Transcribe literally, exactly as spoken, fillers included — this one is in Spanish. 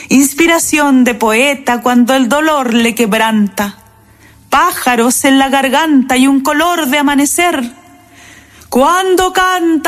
inspiración de poeta cuando el dolor le quebranta, pájaros en la garganta y un color de amanecer, cuando canta